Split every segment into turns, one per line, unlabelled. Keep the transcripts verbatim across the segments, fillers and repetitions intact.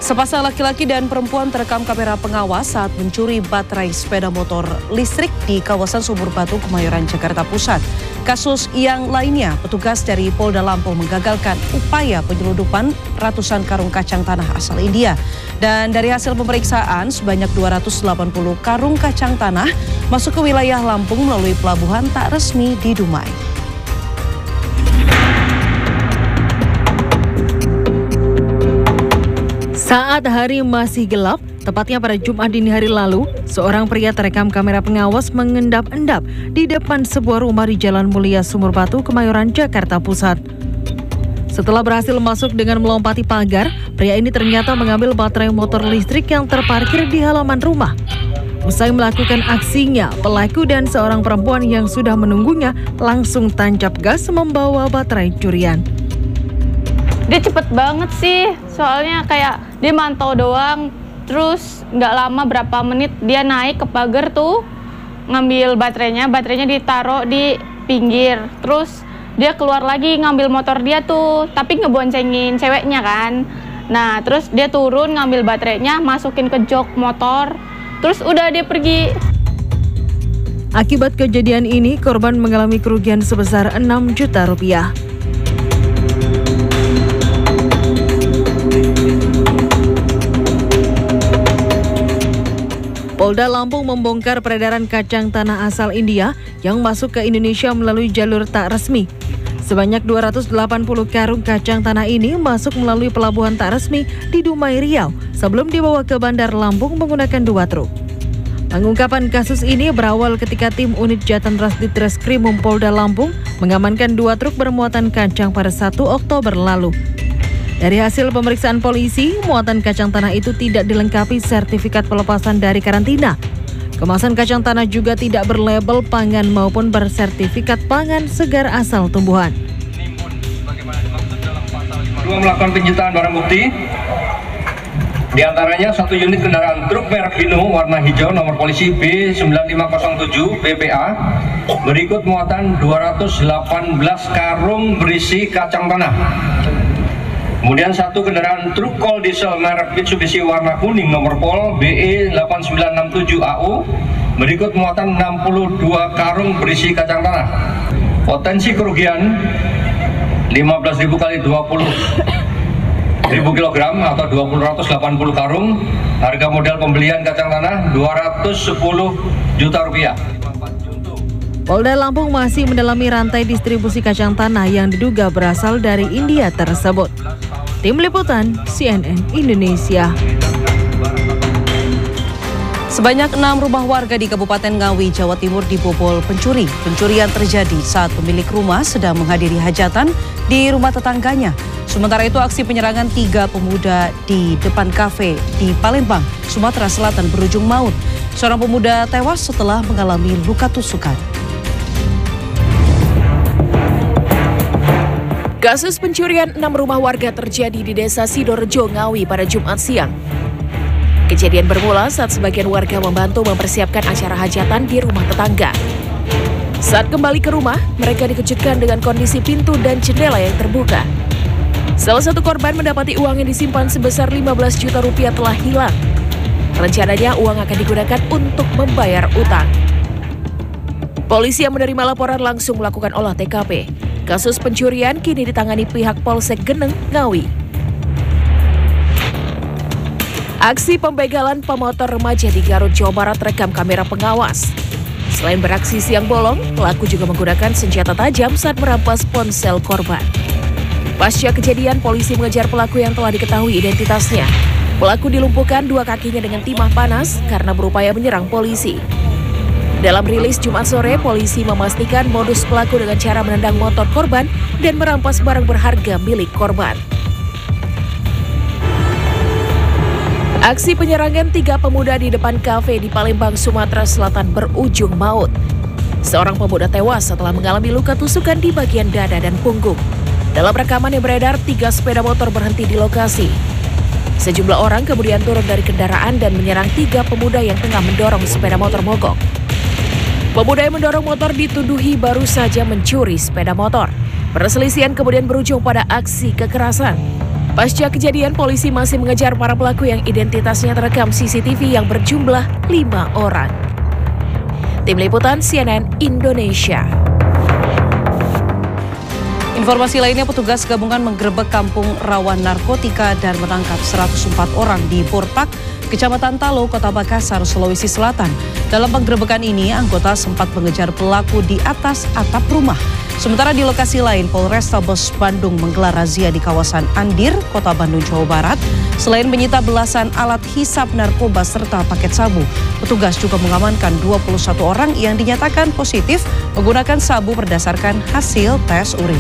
Sepasang laki-laki dan perempuan terekam kamera pengawas saat mencuri baterai sepeda motor listrik di kawasan Sumur Batu, Kemayoran, Jakarta Pusat. Kasus yang lainnya, petugas dari Polda Lampung menggagalkan upaya penyelundupan ratusan karung kacang tanah asal India. Dan dari hasil pemeriksaan, sebanyak dua ratus delapan puluh karung kacang tanah masuk ke wilayah Lampung melalui pelabuhan tak resmi di Dumai.
Saat hari masih gelap, tepatnya pada Jumat dini hari lalu, seorang pria terekam kamera pengawas mengendap-endap di depan sebuah rumah di Jalan Mulia Sumur Batu, Kemayoran, Jakarta Pusat. Setelah berhasil masuk dengan melompati pagar, pria ini ternyata mengambil baterai motor listrik yang terparkir di halaman rumah. Usai melakukan aksinya, pelaku dan seorang perempuan yang sudah menunggunya langsung tancap gas membawa baterai curian.
Dia cepet banget sih, soalnya kayak dia mantau doang, terus nggak lama berapa menit dia naik ke pagar tuh, ngambil baterainya, baterainya ditaruh di pinggir, terus dia keluar lagi ngambil motor dia tuh, tapi ngeboncengin ceweknya kan. Nah, terus dia turun ngambil baterainya, masukin ke jok motor, terus udah dia pergi.
Akibat kejadian ini, korban mengalami kerugian sebesar enam juta rupiah. Polda Lampung membongkar peredaran kacang tanah asal India yang masuk ke Indonesia melalui jalur tak resmi. Sebanyak dua ratus delapan puluh karung kacang tanah ini masuk melalui pelabuhan tak resmi di Dumai, Riau sebelum dibawa ke Bandar Lampung menggunakan dua truk. Pengungkapan kasus ini berawal ketika tim unit Jatan Ras Ditreskrimum Polda Lampung mengamankan dua truk bermuatan kacang pada satu Oktober lalu. Dari hasil pemeriksaan polisi, muatan kacang tanah itu tidak dilengkapi sertifikat pelepasan dari karantina. Kemasan kacang tanah juga tidak berlabel pangan maupun bersertifikat pangan segar asal tumbuhan.
Dua melakukan penyitaan barang bukti, di antaranya satu unit kendaraan truk merek Hino warna hijau nomor polisi B sembilan lima nol tujuh B P A berikut muatan dua ratus delapan belas karung berisi kacang tanah. Kemudian satu kendaraan truk kol diesel merek Mitsubishi warna kuning nomor pol B E delapan sembilan enam tujuh A U berikut muatan enam puluh dua karung berisi kacang tanah. Potensi kerugian lima belas ribu kali dua puluh ribu kilogram atau dua ratus delapan puluh karung. Harga modal pembelian kacang tanah dua ratus sepuluh juta rupiah.
Polda Lampung masih mendalami rantai distribusi kacang tanah yang diduga berasal dari India tersebut. Tim Liputan C N N Indonesia.
Sebanyak enam rumah warga di Kabupaten Ngawi, Jawa Timur dibobol pencuri. Pencurian terjadi saat pemilik rumah sedang menghadiri hajatan di rumah tetangganya. Sementara itu aksi penyerangan tiga pemuda di depan kafe di Palembang, Sumatera Selatan berujung maut. Seorang pemuda tewas setelah mengalami luka tusukan.
Kasus pencurian enam rumah warga terjadi di Desa Sidorejo, Ngawi pada Jumat siang. Kejadian bermula saat sebagian warga membantu mempersiapkan acara hajatan di rumah tetangga. Saat kembali ke rumah, mereka dikejutkan dengan kondisi pintu dan jendela yang terbuka. Salah satu korban mendapati uang yang disimpan sebesar lima belas juta rupiah telah hilang. Rencananya uang akan digunakan untuk membayar utang. Polisi yang menerima laporan langsung melakukan olah T K P. Kasus pencurian kini ditangani pihak Polsek Geneng, Ngawi. Aksi pembegalan pemotor remaja di Garut, Jawa Barat terekam kamera pengawas. Selain beraksi siang bolong, pelaku juga menggunakan senjata tajam saat merampas ponsel korban. Pasca kejadian, polisi mengejar pelaku yang telah diketahui identitasnya. Pelaku dilumpuhkan dua kakinya dengan timah panas karena berupaya menyerang polisi. Dalam rilis Jumat sore, polisi memastikan modus pelaku dengan cara menendang motor korban dan merampas barang berharga milik korban. Aksi penyerangan tiga pemuda di depan kafe di Palembang, Sumatera Selatan berujung maut. Seorang pemuda tewas setelah mengalami luka tusukan di bagian dada dan punggung. Dalam rekaman yang beredar, tiga sepeda motor berhenti di lokasi. Sejumlah orang kemudian turun dari kendaraan dan menyerang tiga pemuda yang tengah mendorong sepeda motor mogok. Pemuda yang mendorong motor dituduhi baru saja mencuri sepeda motor. Perselisihan kemudian berujung pada aksi kekerasan. Pasca kejadian, polisi masih mengejar para pelaku yang identitasnya terekam C C T V yang berjumlah lima orang. Tim Liputan C N N Indonesia.
Informasi lainnya, petugas gabungan menggerebek kampung rawan narkotika dan menangkap seratus empat orang di Bortak, Kecamatan Talo, Kota Makassar, Sulawesi Selatan. Dalam penggerebekan ini, anggota sempat mengejar pelaku di atas atap rumah. Sementara di lokasi lain, Polrestabes Bandung menggelar razia di kawasan Andir, Kota Bandung, Jawa Barat. Selain menyita belasan alat hisap narkoba serta paket sabu, petugas juga mengamankan dua puluh satu orang yang dinyatakan positif menggunakan sabu berdasarkan hasil tes urin.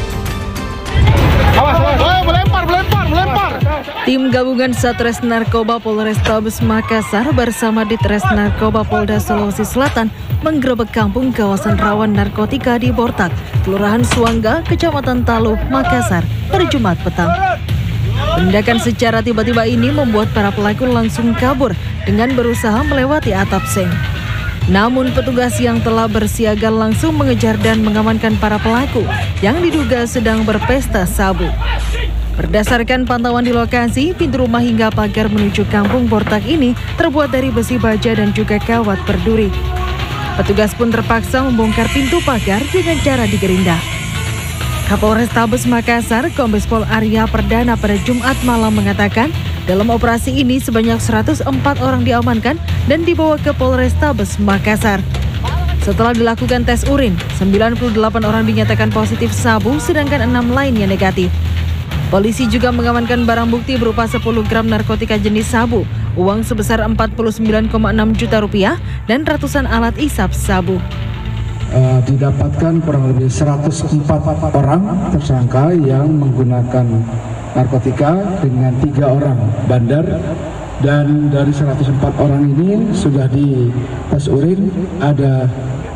Awas, awas. Oh, melempar, melempar, melempar.
Tim gabungan Satres Narkoba Polrestabes Makassar bersama Ditres Narkoba Polda Sulawesi Selatan menggerebek kampung kawasan rawan narkotika di Bortak, Kelurahan Suangga, Kecamatan Talo, Makassar pada Jumat petang. Tindakan secara tiba-tiba ini membuat para pelaku langsung kabur dengan berusaha melewati atap seng. Namun petugas yang telah bersiaga langsung mengejar dan mengamankan para pelaku yang diduga sedang berpesta sabu. Berdasarkan pantauan di lokasi, pintu rumah hingga pagar menuju kampung Bortak ini terbuat dari besi baja dan juga kawat berduri. Petugas pun terpaksa membongkar pintu pagar dengan cara digerinda. Kapolrestabes Makassar, Kombes Pol Arya Perdana pada Jumat malam mengatakan, dalam operasi ini sebanyak seratus empat orang diamankan dan dibawa ke Polrestabes Makassar. Setelah dilakukan tes urin, sembilan puluh delapan orang dinyatakan positif sabu, sedangkan enam lainnya negatif. Polisi juga mengamankan barang bukti berupa sepuluh gram narkotika jenis sabu, uang sebesar empat puluh sembilan koma enam juta rupiah, dan ratusan alat isap sabu.
Uh, didapatkan kurang lebih seratus empat orang tersangka yang menggunakan narkotika dengan tiga orang bandar, dan dari seratus empat orang ini sudah di tes urin ada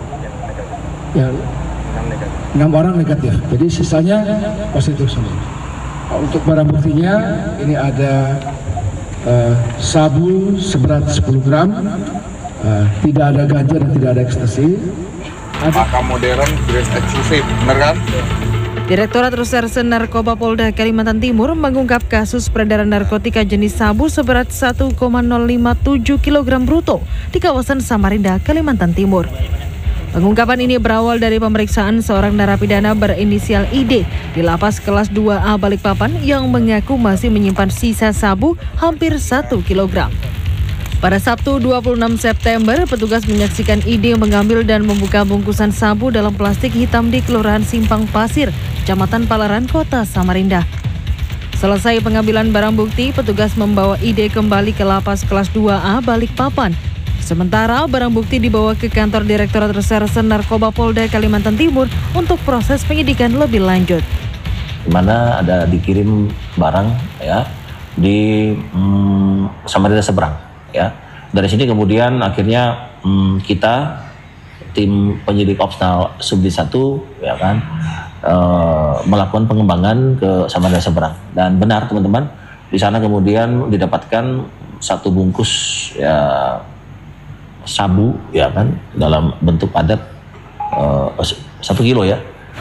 ya, enam orang negatif, jadi sisanya positif semua. Untuk barang buktinya ini ada uh, sabu seberat sepuluh gram, uh, tidak ada ganja dan tidak ada ekstasi.
Maka modern, grade eksklusif, benar kan?
Direktorat Reserse Narkoba Polda Kalimantan Timur mengungkap kasus peredaran narkotika jenis sabu seberat satu koma nol lima tujuh kilogram bruto di kawasan Samarinda, Kalimantan Timur. Pengungkapan ini berawal dari pemeriksaan seorang narapidana berinisial I D di lapas kelas dua A Balikpapan yang mengaku masih menyimpan sisa sabu hampir satu kilogram. Pada Sabtu dua puluh enam September, petugas menyaksikan I D mengambil dan membuka bungkusan sabu dalam plastik hitam di Kelurahan Simpang Pasir, Kecamatan Palaran, Kota Samarinda. Selesai pengambilan barang bukti, petugas membawa I D kembali ke lapas kelas dua A Balikpapan. Sementara barang bukti dibawa ke kantor Direktorat Reserse Narkoba Polda Kalimantan Timur untuk proses penyidikan lebih lanjut.
Di mana ada dikirim barang ya di hmm, Samarinda seberang. Ya, dari sini kemudian akhirnya hmm, kita tim penyidik Opsnal Subdit satu ya kan e, melakukan pengembangan ke Samarinda seberang, dan benar teman-teman, di sana kemudian didapatkan satu bungkus ya sabu ya kan dalam bentuk padat e, satu kilo ya.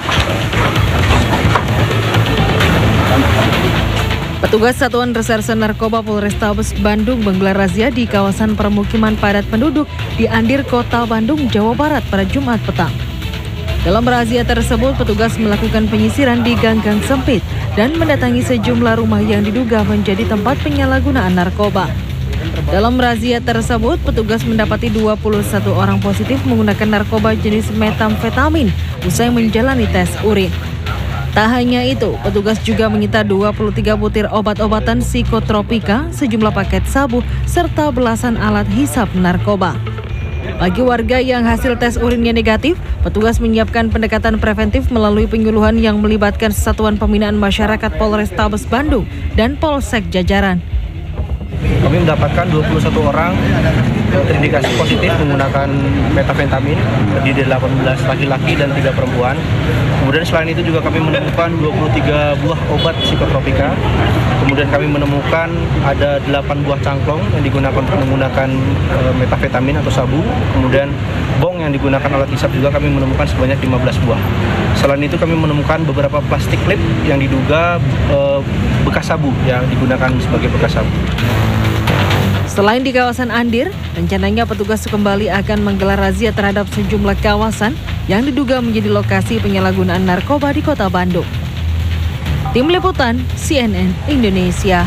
Petugas Satuan Reserse Narkoba Polrestabes Bandung menggelar razia di kawasan permukiman padat penduduk di Andir, Kota Bandung, Jawa Barat pada Jumat petang. Dalam razia tersebut, petugas melakukan penyisiran di gang-gang sempit dan mendatangi sejumlah rumah yang diduga menjadi tempat penyalahgunaan narkoba. Dalam razia tersebut, petugas mendapati dua puluh satu orang positif menggunakan narkoba jenis metamfetamin usai menjalani tes urin. Tak hanya itu, petugas juga menyita dua puluh tiga butir obat-obatan psikotropika, sejumlah paket sabu, serta belasan alat hisap narkoba. Bagi warga yang hasil tes urinnya negatif, petugas menyiapkan pendekatan preventif melalui penyuluhan yang melibatkan Satuan Pembinaan Masyarakat Polrestabes Bandung dan Polsek jajaran.
Kami mendapatkan dua puluh satu orang terindikasi positif menggunakan metafentamin, terdiri dari delapan belas laki-laki dan tiga perempuan. Kemudian selain itu juga kami menemukan dua puluh tiga buah obat psikotropika. Kemudian kami menemukan ada delapan buah cangklong yang digunakan untuk menggunakan e, metafetamin atau sabu. Kemudian bong yang digunakan alat hisap juga kami menemukan sebanyak lima belas buah. Selain itu kami menemukan beberapa plastik klip yang diduga e, bekas sabu yang digunakan sebagai bekas sabu.
Selain di kawasan Andir, rencananya petugas kembali akan menggelar razia terhadap sejumlah kawasan yang diduga menjadi lokasi penyalahgunaan narkoba di Kota Bandung. Tim Liputan C N N Indonesia.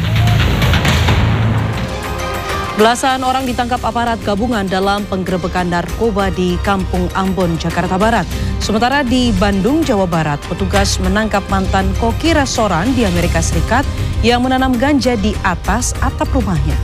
Belasan orang ditangkap aparat gabungan dalam penggerebekan narkoba di Kampung Ambon, Jakarta Barat. Sementara di Bandung, Jawa Barat, petugas menangkap mantan koki restoran di Amerika Serikat yang menanam ganja di atas atap rumahnya.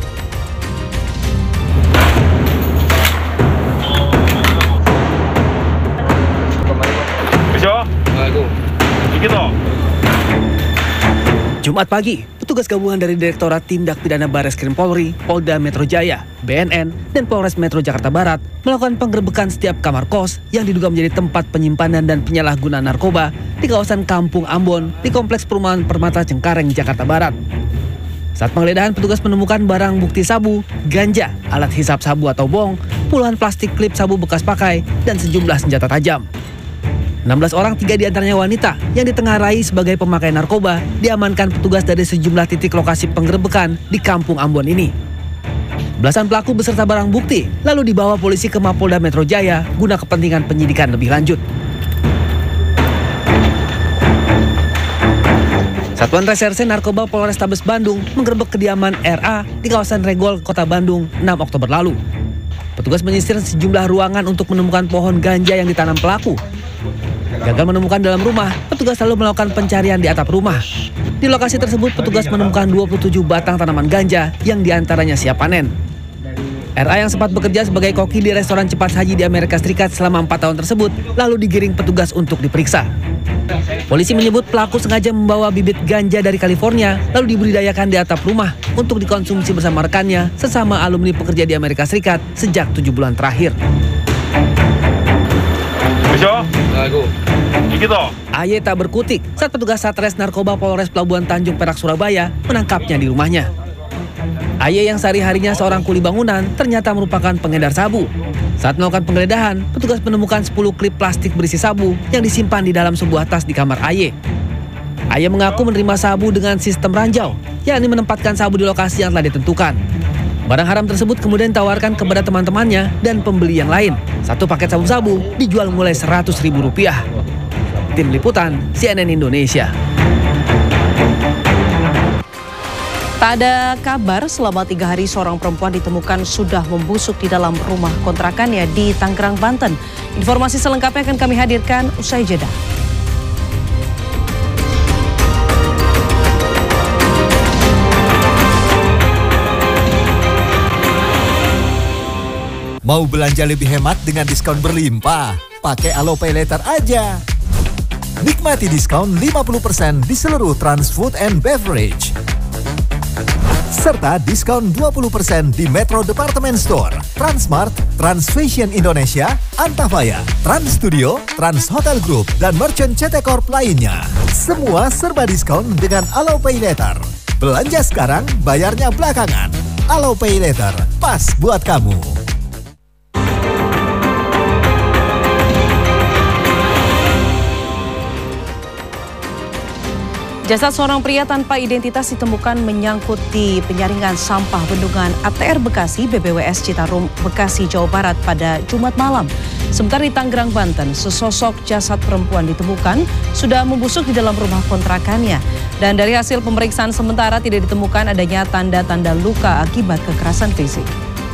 Jumat pagi, petugas gabungan dari Direktorat Tindak Pidana Bareskrim Polri, Polda Metro Jaya, B N N, dan Polres Metro Jakarta Barat melakukan penggerebekan setiap kamar kos yang diduga menjadi tempat penyimpanan dan penyalahgunaan narkoba di kawasan Kampung Ambon di Kompleks Perumahan Permata Cengkareng, Jakarta Barat. Saat penggeledahan, petugas menemukan barang bukti sabu, ganja, alat hisap sabu atau bong, puluhan plastik klip sabu bekas pakai, dan sejumlah senjata tajam. enam belas orang, tiga diantaranya wanita, yang ditengarai sebagai pemakai narkoba, diamankan petugas dari sejumlah titik lokasi penggerebekan di Kampung Ambon ini. Belasan pelaku beserta barang bukti lalu dibawa polisi ke Mapolda Metro Jaya guna kepentingan penyidikan lebih lanjut. Satuan Reserse Narkoba Polrestabes Bandung menggerebek kediaman R A di kawasan Regol, Kota Bandung, enam Oktober lalu. Petugas menyisir sejumlah ruangan untuk menemukan pohon ganja yang ditanam pelaku. Gagal menemukan dalam rumah, petugas lalu melakukan pencarian di atap rumah. Di lokasi tersebut, petugas menemukan dua puluh tujuh batang tanaman ganja yang diantaranya siap panen. R A yang sempat bekerja sebagai koki di restoran cepat saji di Amerika Serikat selama empat tahun tersebut, lalu digiring petugas untuk diperiksa. Polisi menyebut pelaku sengaja membawa bibit ganja dari California, lalu dibudidayakan di atap rumah untuk dikonsumsi bersama rekannya sesama alumni pekerja di Amerika Serikat sejak tujuh bulan terakhir. A Y tak berkutik saat petugas Satres Narkoba Polres Pelabuhan Tanjung Perak, Surabaya menangkapnya di rumahnya. A Y yang sehari-harinya seorang kuli bangunan ternyata merupakan pengedar sabu. Saat melakukan penggeledahan, petugas menemukan sepuluh klip plastik berisi sabu yang disimpan di dalam sebuah tas di kamar A Y. A Y mengaku menerima sabu dengan sistem ranjau, yakni menempatkan sabu di lokasi yang telah ditentukan. Barang haram tersebut kemudian ditawarkan kepada teman-temannya dan pembeli yang lain. Satu paket sabu-sabu dijual mulai seratus ribu rupiah. Tim Liputan C N N Indonesia.
Tak ada kabar selama tiga hari seorang perempuan ditemukan sudah membusuk di dalam rumah kontrakannya di Tangerang, Banten. Informasi selengkapnya akan kami hadirkan usai jeda.
Mau belanja lebih hemat dengan diskon berlimpah? Pakai Alo Pay Later aja. Nikmati diskon lima puluh persen di seluruh Trans Food and Beverage. Serta diskon dua puluh persen di Metro Department Store, Transmart, Trans Fashion Indonesia, Antafaya, Trans Studio, Trans Hotel Group, dan merchant C T Corp lainnya. Semua serba diskon dengan Alo Pay Later. Belanja sekarang, bayarnya belakangan. Alo Pay Later, pas buat kamu.
Jasad seorang pria tanpa identitas ditemukan menyangkut di penyaringan sampah bendungan A T R Bekasi B B W S Citarum, Bekasi, Jawa Barat pada Jumat malam. Sementara di Tangerang, Banten, sesosok jasad perempuan ditemukan sudah membusuk di dalam rumah kontrakannya. Dan dari hasil pemeriksaan sementara tidak ditemukan adanya tanda-tanda luka akibat kekerasan fisik.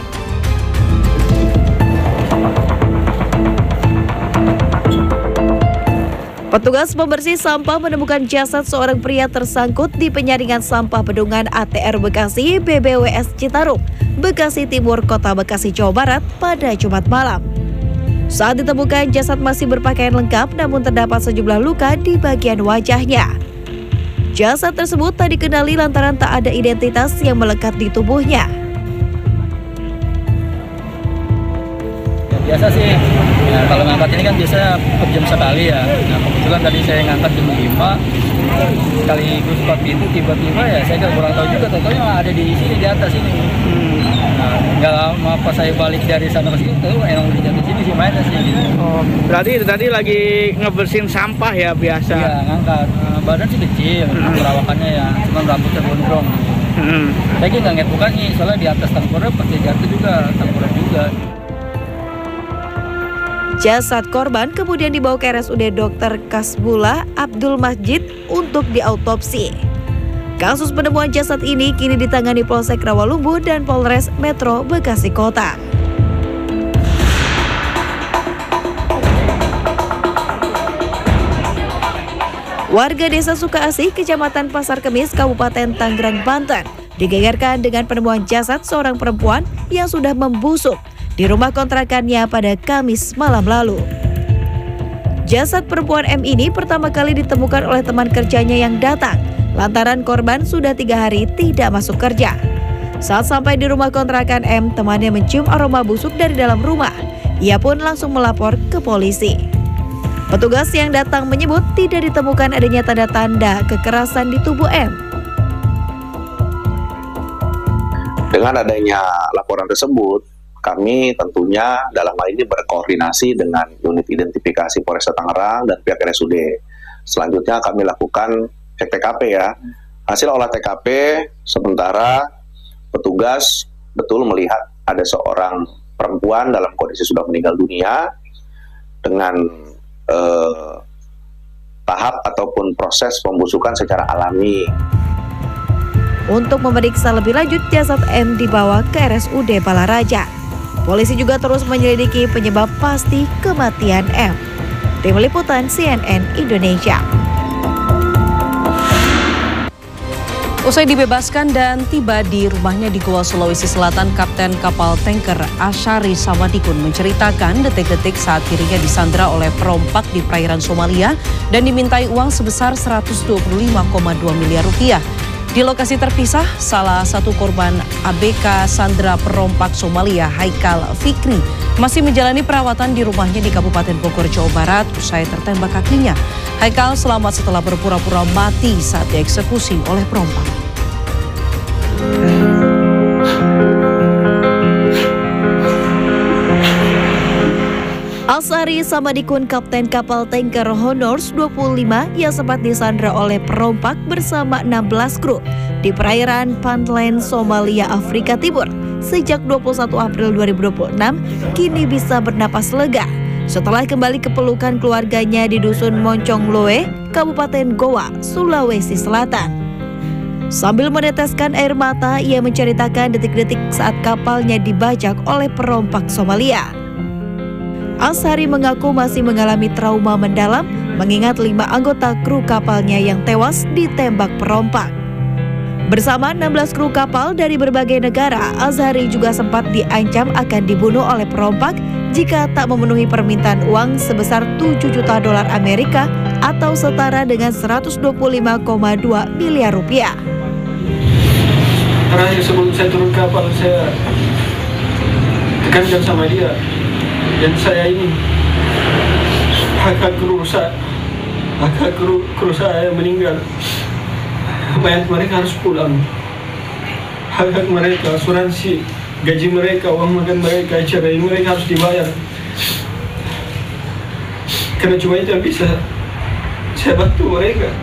Petugas pembersih sampah menemukan jasad seorang pria tersangkut di penyaringan sampah bendungan A T R Bekasi B B W S Citarum, Bekasi Timur, Kota Bekasi, Jawa Barat pada Jumat malam. Saat ditemukan, jasad masih berpakaian lengkap namun terdapat sejumlah luka di bagian wajahnya. Jasad tersebut tak dikenali lantaran tak ada identitas yang melekat di tubuhnya.
biasa sih. Ya, kalau ngangkat ini kan biasanya per jam sekali ya. Nah, kebetulan tadi saya ngangkat jam lima, sekaligus buka pintu tiba-tiba ya saya kan kurang tahu juga, tahu-tahunya ada di sini di atas ini. Nah, nggak lama pas saya balik dari sana ke situ, emang udah jatuh sini sih mainnya sih. Gitu.
Oh, berarti tadi lagi ngebersihin sampah ya biasa?
Iya, ngangkat. Nah, badan sih kecil, hmm. perawakannya ya, cuma rambutnya gondrong. Hmm. Lagi nggak ngeliat mukanya, soalnya di atas tengkorak pakai jatuh juga, tengkorak juga.
Jasad korban kemudian dibawa ke R S U D Dokter Kasbullah Abdul Majid untuk diautopsi. Kasus penemuan jasad ini kini ditangani Polsek Rawalumbu dan Polres Metro Bekasi Kota. Warga Desa Sukaasih, Kecamatan Pasar Kemis, Kabupaten Tangerang, Banten, digegerkan dengan penemuan jasad seorang perempuan yang sudah membusuk di rumah kontrakannya pada Kamis malam lalu. Jasad perempuan M ini pertama kali ditemukan oleh teman kerjanya yang datang, lantaran korban sudah tiga hari tidak masuk kerja. Saat sampai di rumah kontrakan M, temannya mencium aroma busuk dari dalam rumah. Ia pun langsung melapor ke polisi. Petugas yang datang menyebut tidak ditemukan adanya tanda-tanda kekerasan di tubuh M.
Dengan adanya laporan tersebut, kami tentunya dalam hal ini berkoordinasi dengan unit identifikasi Polresta Tangerang dan pihak R S U D. Selanjutnya kami lakukan cek T K P ya. Hasil olah T K P sementara petugas betul melihat ada seorang perempuan dalam kondisi sudah meninggal dunia dengan eh, tahap ataupun proses pembusukan secara alami.
Untuk memeriksa lebih lanjut, jasad M dibawa ke R S U D Balaraja. Polisi juga terus menyelidiki penyebab pasti kematian M. Tim Liputan C N N Indonesia.
Usai dibebaskan dan tiba di rumahnya di Goa, Sulawesi Selatan, Kapten kapal tanker Asyari Samadikun menceritakan detik-detik saat dirinya disandra oleh perompak di perairan Somalia dan dimintai uang sebesar seratus dua puluh lima koma dua miliar rupiah. Di lokasi terpisah, salah satu korban A B K sandra perompak Somalia, Haikal Fikri, masih menjalani perawatan di rumahnya di Kabupaten Bogor, Jawa Barat usai tertembak kakinya. Haikal selamat setelah berpura-pura mati saat dieksekusi oleh perompak.
Asyari Samadikun, Kapten kapal tanker Honors dua puluh lima yang sempat disandra oleh perompak bersama enam belas kru di perairan Puntland, Somalia, Afrika Timur sejak dua puluh satu April dua ribu dua puluh enam kini bisa bernapas lega setelah kembali ke pelukan keluarganya di Dusun Moncongloe, Kabupaten Goa, Sulawesi Selatan. Sambil meneteskan air mata, ia menceritakan detik-detik saat kapalnya dibajak oleh perompak Somalia. Asyari mengaku masih mengalami trauma mendalam mengingat lima anggota kru kapalnya yang tewas ditembak perompak. Bersama enam belas kru kapal dari berbagai negara, Asyari juga sempat diancam akan dibunuh oleh perompak jika tak memenuhi permintaan uang sebesar tujuh juta dolar Amerika atau setara dengan seratus dua puluh lima koma dua miliar rupiah.
Terakhir sebelum saya turun kapal, saya tekankan sama dia. Dan saya ini hak-hak kru saya, hak-hak kru, kru saya yang meninggal, mayat mereka harus pulang. Hak-hak mereka, asuransi, gaji mereka, uang makan mereka, cerai mereka harus dibayar. Karena cuma itu yang bisa saya bantu mereka.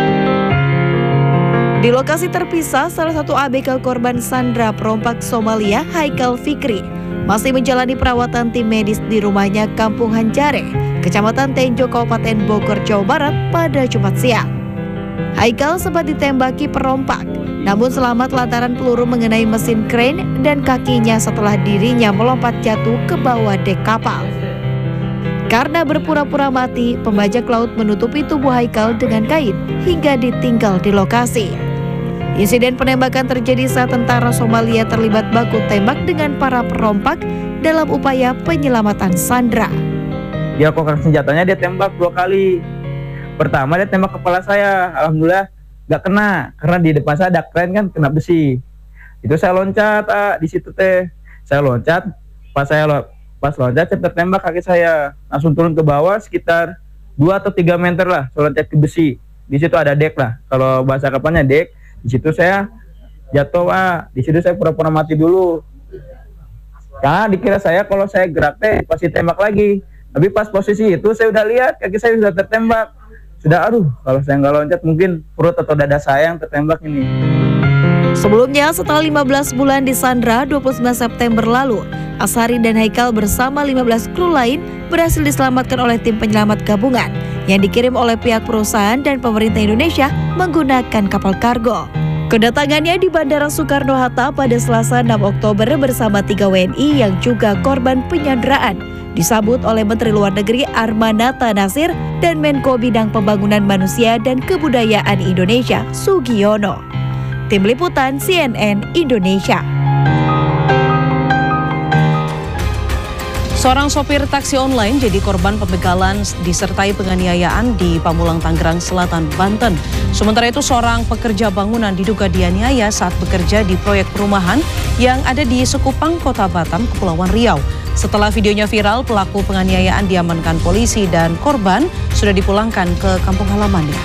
Di lokasi terpisah, salah satu A B K korban sandra perompak Somalia, Haikal Fikri, masih menjalani perawatan tim medis di rumahnya Kampung Hanjare, Kecamatan Tenjo, Kabupaten Bogor, Jawa Barat pada Jumat siang. Haikal sempat ditembaki perompak, namun selamat lantaran peluru mengenai mesin crane dan kakinya setelah dirinya melompat jatuh ke bawah dek kapal. Karena berpura-pura mati, pembajak laut menutupi tubuh Haikal dengan kain hingga ditinggal di lokasi. Insiden penembakan terjadi saat tentara Somalia terlibat baku tembak dengan para perompak dalam upaya penyelamatan sandra.
Dia koker senjatanya, dia tembak dua kali. Pertama dia tembak kepala saya, alhamdulillah nggak kena karena di depan saya ada kren kan, kena besi. Itu saya loncat ah, di situ teh, saya loncat, pas saya Pas loncat saya tertembak kaki saya, langsung turun ke bawah sekitar dua atau tiga meter lah, saya loncat ke besi. Di situ ada dek lah, kalau bahasa kapalnya dek. Di situ saya jatuh, Pak. Di situ saya pura-pura mati dulu. Karena dikira saya kalau saya gerak teh pasti tembak lagi. Tapi pas posisi itu saya udah lihat kaki saya sudah tertembak. Sudah aduh, kalau saya nggak loncat mungkin perut atau dada saya yang tertembak ini.
Sebelumnya, setelah lima belas bulan disandra, dua puluh sembilan September lalu, Ashari dan Haikal bersama lima belas kru lain berhasil diselamatkan oleh tim penyelamat gabungan yang dikirim oleh pihak perusahaan dan pemerintah Indonesia menggunakan kapal kargo. Kedatangannya di Bandara Soekarno-Hatta pada Selasa enam Oktober bersama tiga W N I yang juga korban penyanderaan disambut oleh Menteri Luar Negeri Armanata Nasir dan Menko Bidang Pembangunan Manusia dan Kebudayaan Indonesia Sugiono. Tim Liputan C N N Indonesia.
Seorang sopir taksi online jadi korban pembegalan disertai penganiayaan di Pamulang, Tangerang Selatan, Banten. Sementara itu seorang pekerja bangunan diduga dianiaya saat bekerja di proyek perumahan yang ada di Sekupang, Kota Batam, Kepulauan Riau. Setelah videonya viral, pelaku penganiayaan diamankan polisi dan korban sudah dipulangkan ke kampung halamannya.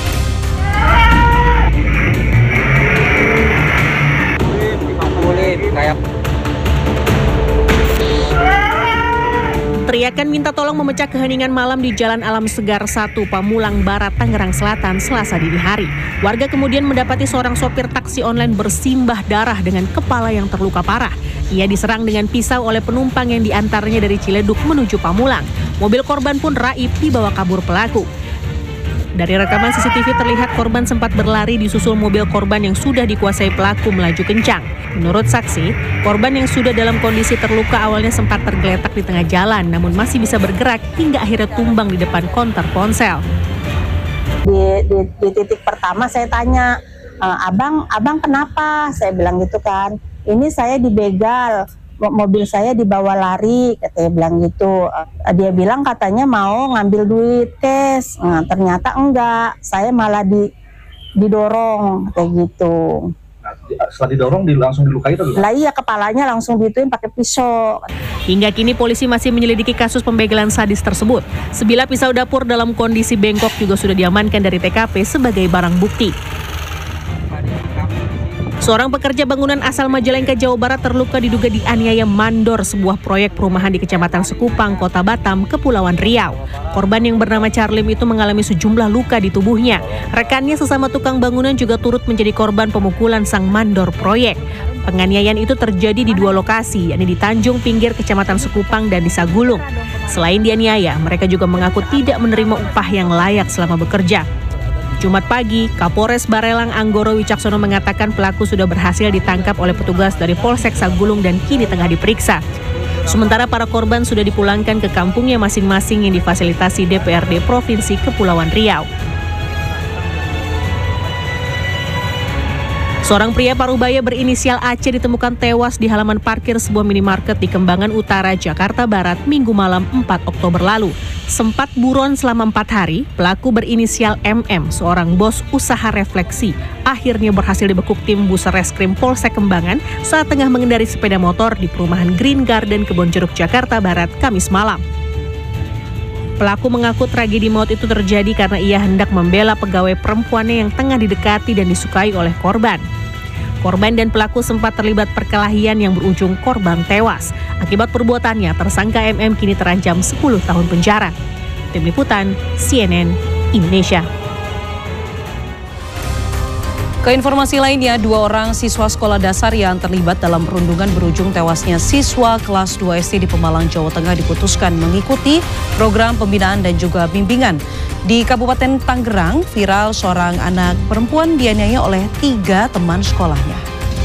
Teriakan minta tolong memecah keheningan malam di Jalan Alam Segar satu, Pamulang Barat, Tangerang Selatan, Selasa dini hari. Warga kemudian mendapati seorang sopir taksi online bersimbah darah dengan kepala yang terluka parah. Ia diserang dengan pisau oleh penumpang yang diantaranya dari Ciledug menuju Pamulang. Mobil korban pun raib dibawa kabur pelaku. Dari rekaman C C T V terlihat korban sempat berlari disusul mobil korban yang sudah dikuasai pelaku melaju kencang. Menurut saksi, korban yang sudah dalam kondisi terluka awalnya sempat tergeletak di tengah jalan, namun masih bisa bergerak hingga akhirnya tumbang di depan konter ponsel.
Di, di, di titik pertama saya tanya, e, abang, abang kenapa? Saya bilang gitu kan, ini saya dibegal. Mobil saya dibawa lari, katanya bilang gitu. Dia bilang katanya mau ngambil duit cash, nah, ternyata enggak, saya malah di, didorong kayak gitu.
Nah, setelah didorong langsung dilukai atau?
Lah iya, kepalanya langsung dituin pakai pisau.
Hingga kini polisi masih menyelidiki kasus pembegalan sadis tersebut. Sebilah pisau dapur dalam kondisi bengkok juga sudah diamankan dari T K P sebagai barang bukti. Seorang pekerja bangunan asal Majalengka, Jawa Barat terluka diduga dianiaya mandor sebuah proyek perumahan di Kecamatan Sekupang, Kota Batam, Kepulauan Riau. Korban yang bernama Charlim itu mengalami sejumlah luka di tubuhnya. Rekannya sesama tukang bangunan juga turut menjadi korban pemukulan sang mandor proyek. Penganiayaan itu terjadi di dua lokasi, yakni di Tanjung Pinggir, Kecamatan Sekupang, dan di Sagulung. Selain dianiaya, mereka juga mengaku tidak menerima upah yang layak selama bekerja. Jumat pagi, Kapolres Barelang Anggoro Wicaksono mengatakan pelaku sudah berhasil ditangkap oleh petugas dari Polsek Sagulung dan kini tengah diperiksa. Sementara para korban sudah dipulangkan ke kampungnya masing-masing yang difasilitasi D P R D Provinsi Kepulauan Riau. Seorang pria Parubaya berinisial A C ditemukan tewas di halaman parkir sebuah minimarket di Kembangan Utara, Jakarta Barat, Minggu malam empat Oktober lalu. Sempat buron selama empat hari, pelaku berinisial M M, seorang bos usaha refleksi, akhirnya berhasil dibekuk tim Busreskrim Polsek Kembangan saat tengah mengendari sepeda motor di perumahan Green Garden, Kebonjeruk, Jakarta Barat, Kamis malam. Pelaku mengaku tragedi maut itu terjadi karena ia hendak membela pegawai perempuannya yang tengah didekati dan disukai oleh korban. Korban dan pelaku sempat terlibat perkelahian yang berujung korban tewas. Akibat perbuatannya, tersangka M M kini terancam sepuluh tahun penjara. Tim Liputan C N N Indonesia.
Ke informasi lainnya, dua orang siswa sekolah dasar yang terlibat dalam perundungan berujung tewasnya siswa kelas dua S D di Pemalang, Jawa Tengah diputuskan mengikuti program pembinaan dan juga bimbingan. Di Kabupaten Tangerang, viral seorang anak perempuan dianiaya oleh tiga teman sekolahnya.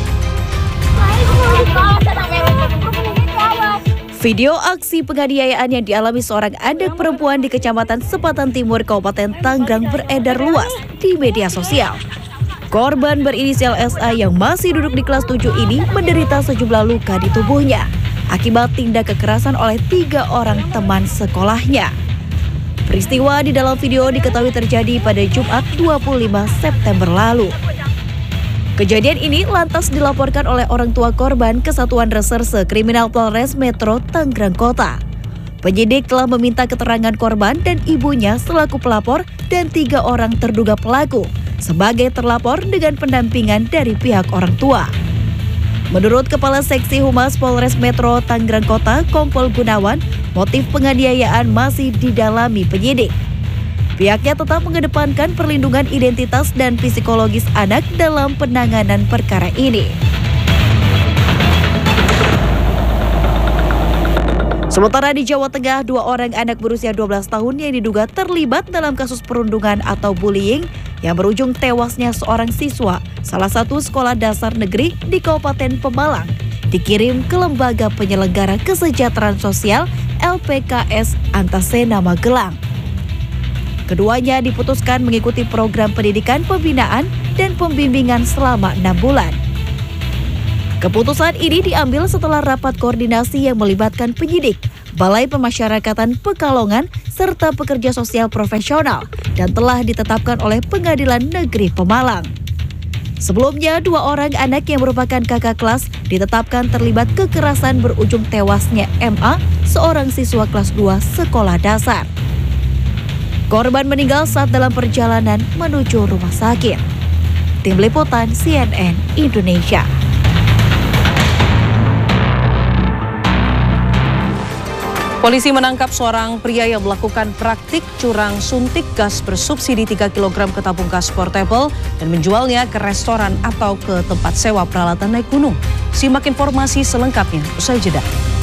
Video aksi penganiayaan yang dialami seorang anak perempuan di Kecamatan Sepatan Timur, Kabupaten Tangerang beredar luas di media sosial. Korban berinisial S A yang masih duduk di kelas tujuh ini menderita sejumlah luka di tubuhnya akibat tindak kekerasan oleh tiga orang teman sekolahnya. Peristiwa di dalam video diketahui terjadi pada Jumat dua puluh lima September lalu. Kejadian ini lantas dilaporkan oleh orang tua korban ke Satuan Reserse Kriminal Polres Metro Tangerang Kota. Penyidik telah meminta keterangan korban dan ibunya selaku pelapor dan tiga orang terduga pelaku sebagai terlapor dengan pendampingan dari pihak orang tua. Menurut Kepala Seksi Humas Polres Metro Tangerang Kota, Kompol Gunawan, motif penganiayaan masih didalami penyidik. Pihaknya tetap mengedepankan perlindungan identitas dan psikologis anak dalam penanganan perkara ini. Sementara di Jawa Tengah, dua orang anak berusia dua belas tahun yang diduga terlibat dalam kasus perundungan atau bullying yang berujung tewasnya seorang siswa salah satu sekolah dasar negeri di Kabupaten Pemalang dikirim ke Lembaga Penyelenggara Kesejahteraan Sosial L P K S Antasena Magelang. Keduanya diputuskan mengikuti program pendidikan pembinaan dan pembimbingan selama enam bulan. Keputusan ini diambil setelah rapat koordinasi yang melibatkan penyidik, Balai Pemasyarakatan Pekalongan, serta pekerja sosial profesional dan telah ditetapkan oleh Pengadilan Negeri Pemalang. Sebelumnya, dua orang anak yang merupakan kakak kelas ditetapkan terlibat kekerasan berujung tewasnya M A, seorang siswa kelas dua sekolah dasar. Korban meninggal saat dalam perjalanan menuju rumah sakit. Tim Liputan C N N Indonesia.
Polisi menangkap seorang pria yang melakukan praktik curang suntik gas bersubsidi tiga kilogram ke tabung gas portable dan menjualnya ke restoran atau ke tempat sewa peralatan naik gunung. Simak informasi selengkapnya usai jeda.